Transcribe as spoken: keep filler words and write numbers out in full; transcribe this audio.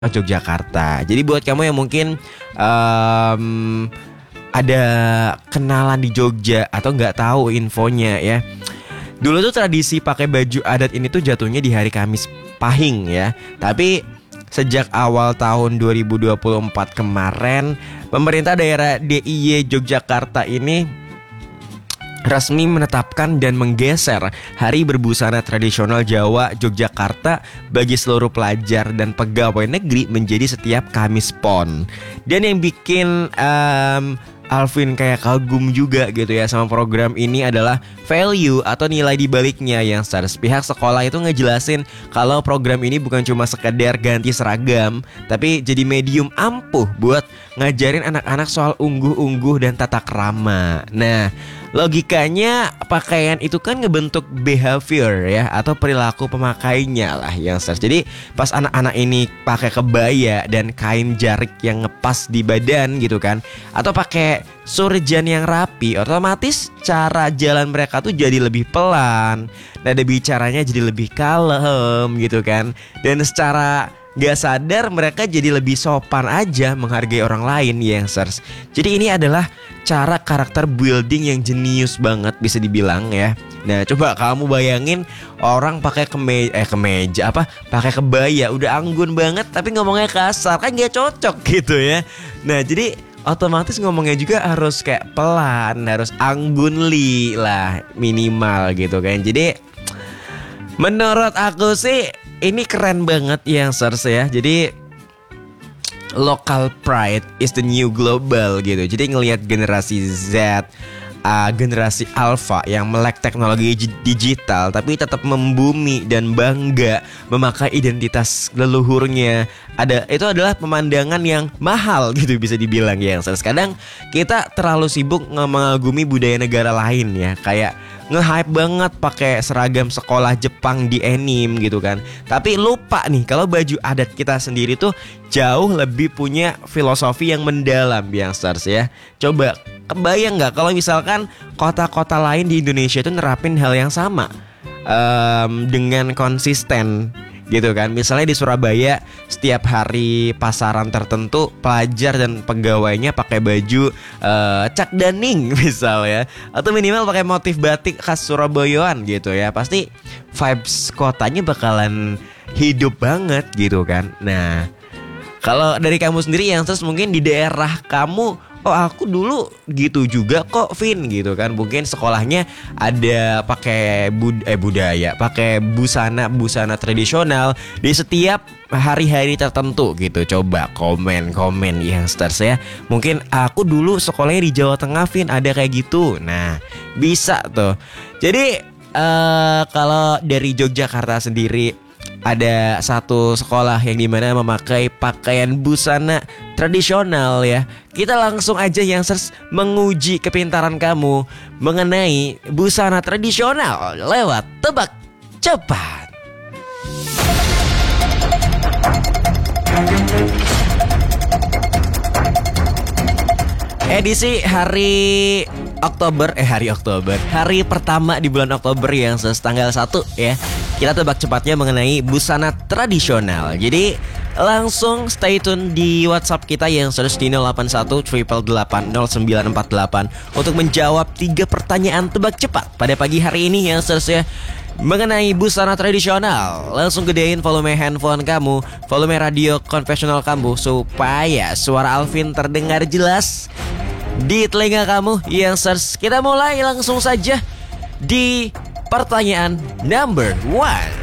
Yogyakarta. Jadi buat kamu yang mungkin um, ada kenalan di Jogja atau nggak tahu infonya ya. Dulu tuh tradisi pakai baju adat ini tuh jatuhnya di hari Kamis Pahing ya. Tapi sejak awal tahun dua ribu dua puluh empat kemarin, pemerintah daerah D I Y Yogyakarta ini resmi menetapkan dan menggeser Hari Berbusana Tradisional Jawa Yogyakarta bagi seluruh pelajar dan pegawai negeri menjadi setiap Kamis Pon. Dan yang bikin um, Alvin kayak kagum juga gitu ya sama program ini adalah value atau nilai di baliknya yang seharus pihak sekolah itu ngejelasin kalau program ini bukan cuma sekedar ganti seragam, tapi jadi medium ampuh buat ngajarin anak-anak soal ungguh-ungguh dan tata krama. Nah, logikanya pakaian itu kan ngebentuk behavior ya atau perilaku pemakainya lah yang seharus. Jadi pas anak-anak ini pakai kebaya dan kain jarik yang ngepas di badan gitu kan, atau pakai surjan yang rapi, otomatis cara jalan mereka tuh jadi lebih pelan, nada bicaranya jadi lebih kalem gitu kan. Dan secara gak sadar mereka jadi lebih sopan aja menghargai orang lain ya youngsters. Jadi ini adalah cara karakter building yang jenius banget bisa dibilang ya. Nah coba kamu bayangin orang pakai kemeja eh kemeja apa pakai kebaya udah anggun banget tapi ngomongnya kasar, kan gak cocok gitu ya. Nah jadi otomatis ngomongnya juga harus kayak pelan, harus anggunli lah minimal gitu kan. Jadi menurut aku sih ini keren banget youngsters ya. Jadi local pride is the new global gitu. Jadi ngelihat generasi Z, uh, generasi Alpha yang melek teknologi digital tapi tetap membumi dan bangga memakai identitas leluhurnya. Ada itu adalah pemandangan yang mahal gitu bisa dibilang ya. Kadang kita terlalu sibuk mengagumi budaya negara lain ya, kayak nge-hype banget pakai seragam sekolah Jepang di anime gitu kan. Tapi lupa nih kalau baju adat kita sendiri tuh jauh lebih punya filosofi yang mendalam youngsters ya. Coba kebayang nggak kalau misalkan kota-kota lain di Indonesia itu nerapin hal yang sama um, dengan konsisten gitu kan. Misalnya di Surabaya setiap hari pasaran tertentu pelajar dan pegawainya pakai baju uh, cak daning misal ya, atau minimal pakai motif batik khas Surabayaan gitu ya. Pasti vibes kotanya bakalan hidup banget gitu kan. Nah kalau dari kamu sendiri yang terus mungkin di daerah kamu, oh aku dulu gitu juga kok Vin gitu kan. Mungkin sekolahnya ada pakai bud eh budaya, pakai busana busana tradisional di setiap hari-hari tertentu gitu. Coba komen-komen youngsters ya. Mungkin aku dulu sekolahnya di Jawa Tengah Vin, ada kayak gitu. Nah bisa tuh. Jadi uh, kalau dari Yogyakarta sendiri ada satu sekolah yang dimana memakai pakaian busana tradisional ya. Kita langsung aja yang menguji kepintaran kamu mengenai busana tradisional lewat tebak cepat. Edisi hari Oktober eh hari Oktober hari pertama di bulan Oktober yang tanggal satu ya. Kita tebak cepatnya mengenai busana tradisional. Jadi langsung stay tune di WhatsApp kita yang sudah di nol delapan satu delapan delapan nol sembilan empat delapan untuk menjawab tiga pertanyaan tebak cepat pada pagi hari ini yang seharusnya mengenai busana tradisional. Langsung gedein volume handphone kamu, volume radio konvensional kamu supaya suara Alvin terdengar jelas di telinga kamu yang seharusnya. Kita mulai langsung saja di pertanyaan number one.